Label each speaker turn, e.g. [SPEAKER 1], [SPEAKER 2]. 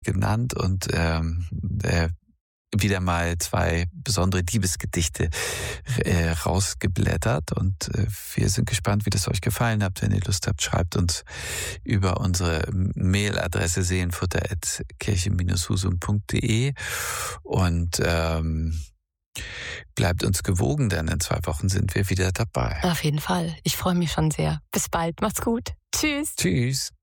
[SPEAKER 1] genannt und wieder mal 2 besondere Liebesgedichte rausgeblättert. Und wir sind gespannt, wie das euch gefallen hat. Wenn ihr Lust habt, schreibt uns über unsere Mailadresse seelenfutter@kirche-husum.de und bleibt uns gewogen, denn in 2 Wochen sind wir wieder dabei.
[SPEAKER 2] Auf jeden Fall. Ich freue mich schon sehr. Bis bald. Macht's gut. Tschüss.
[SPEAKER 1] Tschüss.